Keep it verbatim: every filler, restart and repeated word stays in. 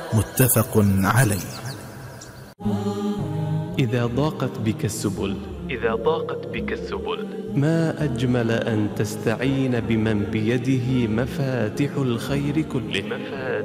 متفق عليه. إذا ضاقت بك السبل إذا ضاقت بك السبل ما أجمل أن تستعين بمن بيده مفاتح الخير كله.